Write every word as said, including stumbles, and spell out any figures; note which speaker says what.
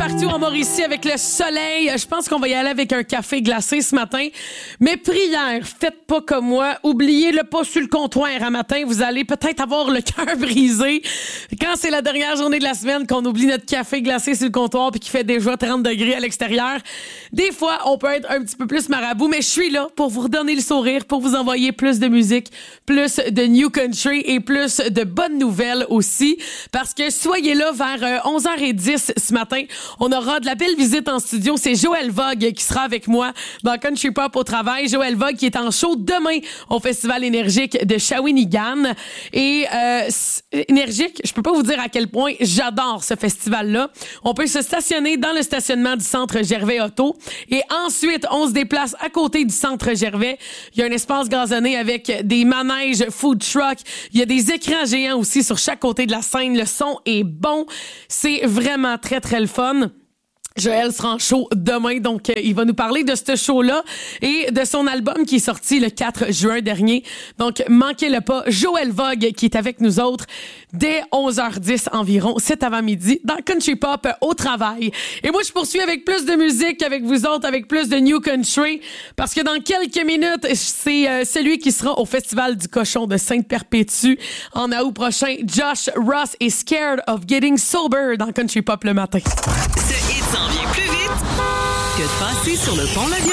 Speaker 1: partout en Mauricie avec le soleil. Je pense qu'on va y aller avec un café glacé ce matin. Mais prière, faites pas comme moi. Oubliez-le pas sur le comptoir un matin. Vous allez peut-être avoir le cœur brisé. Quand c'est la dernière journée de la semaine qu'on oublie notre café glacé sur le comptoir puis qu'il fait déjà trente degrés à l'extérieur, des fois, on peut être un petit peu plus marabout. Mais je suis là pour vous redonner le sourire, pour vous envoyer plus de musique, plus de new country et plus de bonnes nouvelles aussi. Parce que soyez là vers onze heures dix ce matin. On aura de la belle visite en studio. C'est Joël Vogue qui sera avec moi dans Country Pop au travail. Joël Vogue qui est en show demain au Festival énergique de Shawinigan. Et euh, énergique, je peux pas vous dire à quel point j'adore ce festival-là. On peut se stationner dans le stationnement du Centre Gervais Auto. Et ensuite, on se déplace à côté du Centre Gervais. Il y a un espace gazonné avec des manèges food truck. Il y a des écrans géants aussi sur chaque côté de la scène. Le son est bon. C'est vraiment très, très le fun. Joël sera en show demain, donc euh, il va nous parler de ce show-là et de son album qui est sorti le quatre juin dernier. Donc, manquez-le pas. Joël Vogue qui est avec nous autres dès onze heures dix environ, cet avant-midi, dans Country Pop au travail. Et moi, je poursuis avec plus de musique avec vous autres, avec plus de New Country, parce que dans quelques minutes, c'est euh, celui qui sera au Festival du Cochon de Sainte-Perpétue en août prochain. Josh Ross est Scared of Getting Sober dans Country Pop le matin.
Speaker 2: Ce hit s'en vient plus vite que de passer sur le pont Laviolette.